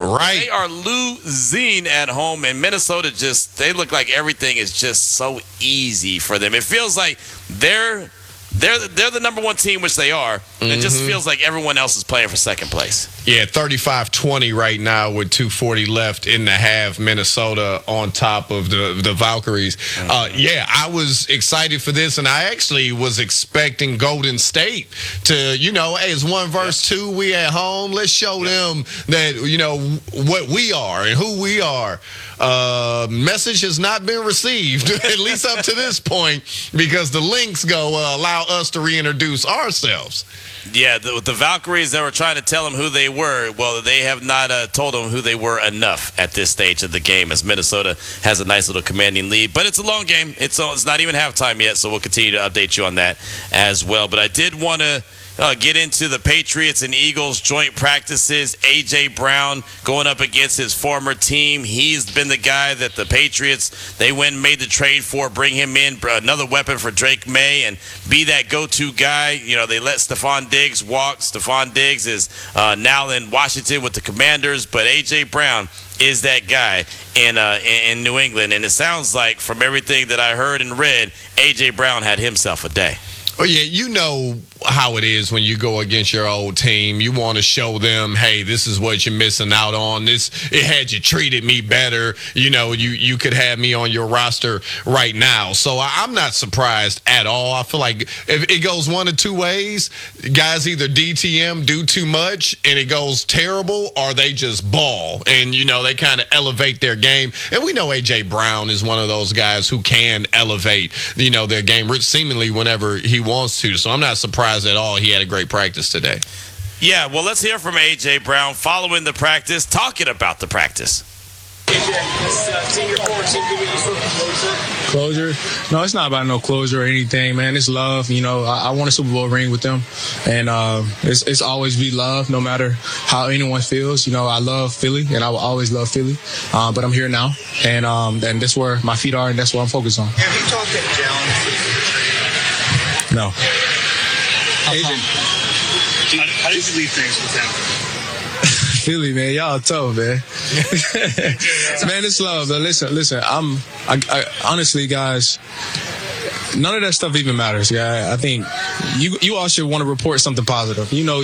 Right. They are losing at home, and Minnesota they look like everything is just so easy for them. It feels like they're the number one team, which they are. And it just feels like everyone else is playing for second place. Yeah, 35-20 right now with 2:40 left in the half. Minnesota on top of the Valkyries. Yeah, I was excited for this, and I actually was expecting Golden State to, hey, it's 1 versus 2. We at home. Let's show them that, what we are and who we are. Message has not been received, at least up to this point, because the links allow us to reintroduce ourselves. Yeah, the Valkyries that were trying to tell them who they were, well, they have not told them who they were enough at this stage of the game, as Minnesota has a nice little commanding lead. But it's a long game. It's not even halftime yet, so we'll continue to update you on that as well. But I did want to get into the Patriots and Eagles joint practices. A.J. Brown going up against his former team. He's been the guy that the Patriots, they went and made the trade for, bring him in, another weapon for Drake May, and be that go-to guy. They let Stephon Diggs walk. Stephon Diggs is now in Washington with the Commanders, but A.J. Brown is that guy in New England. And it sounds like, from everything that I heard and read, A.J. Brown had himself a day. Oh, yeah, you know how it is when you go against your old team. You want to show them, hey, this is what you're missing out on. It had you treated me better. You could have me on your roster right now. So I'm not surprised at all. I feel like if it goes one of two ways, guys either DTM, do too much, and it goes terrible, or they just ball. And, they kind of elevate their game. And we know A.J. Brown is one of those guys who can elevate, their game seemingly whenever he wants to. So I'm not surprised at all. He had a great practice today. Yeah, well, let's hear from A.J. Brown following the practice, talking about the practice. Closure? No, it's not about no closure or anything, man. It's love. I won a Super Bowl ring with them, and it's always be love, no matter how anyone feels. I love Philly, and I will always love Philly. But I'm here now, and that's where my feet are, and that's what I'm focused on. Have you talked to Jalen? No. How did you leave things with him? Philly, man, y'all tough, man. Man, it's love. But listen. I honestly, guys, none of that stuff even matters. Yeah, I think you all should want to report something positive.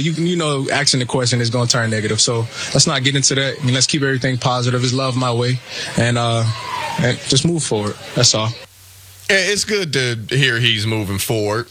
Asking the question is going to turn negative. So let's not get into that. Let's keep everything positive. It's love my way, and just move forward. That's all. It's good to hear he's moving forward,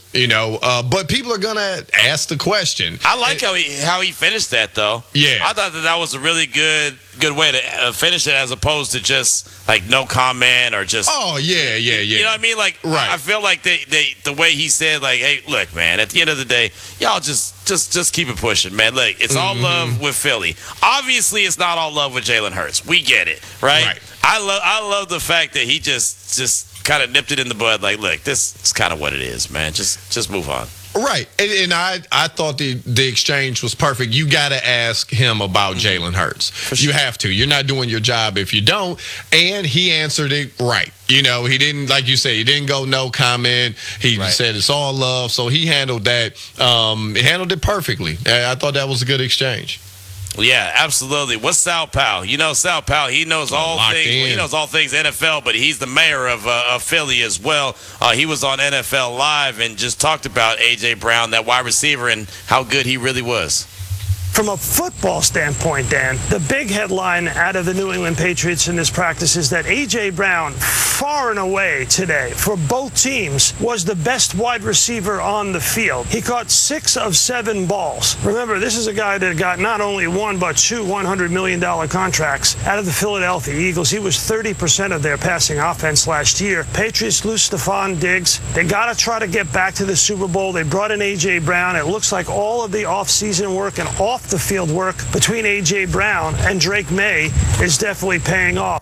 but people are going to ask the question. I like how he finished that, though. Yeah. I thought that was a really good way to finish it, as opposed to just, like, no comment or just... Oh, yeah. You know what I mean? Like, right. I feel like the way he said, like, hey, look, man, at the end of the day, y'all just keep it pushing, man. Look, it's all love with Philly. Obviously, it's not all love with Jalen Hurts. We get it, right? I love the fact that he just kind of nipped it in the bud. Like, look, this is kind of what it is, man. Just move on. Right. And I thought the exchange was perfect. You got to ask him about Jalen Hurts. For sure. You have to. You're not doing your job if you don't. And he answered it right. He didn't, like you said, he didn't go no comment. He said it's all love. So he handled that. He handled it perfectly. I thought that was a good exchange. Yeah, absolutely. What's Sal Powell? Sal Powell, he knows all things. Well, he knows all things NFL, but he's the mayor of Philly as well. He was on NFL Live and just talked about A.J. Brown, that wide receiver, and how good he really was. From a football standpoint, Dan, the big headline out of the New England Patriots in this practice is that A.J. Brown, far and away today, for both teams, was the best wide receiver on the field. He caught 6 of 7 balls. Remember, this is a guy that got not only one, but 2 $100 million contracts out of the Philadelphia Eagles. He was 30% of their passing offense last year. Patriots lose Stephon Diggs. They got to try to get back to the Super Bowl. They brought in A.J. Brown. It looks like all of the offseason work and off the field work between A.J. Brown and Drake May is definitely paying off.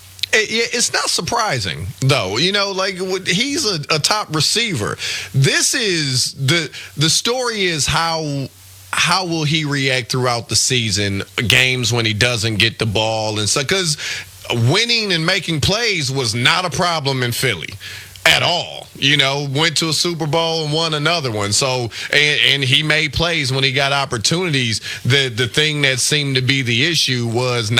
It's not surprising, though. He's a top receiver. This is the story is how will he react throughout the season, games when he doesn't get the ball and stuff, because winning and making plays was not a problem in Philly at all. Went to a Super Bowl and won another one. So, and he made plays when he got opportunities. The thing that seemed to be the issue was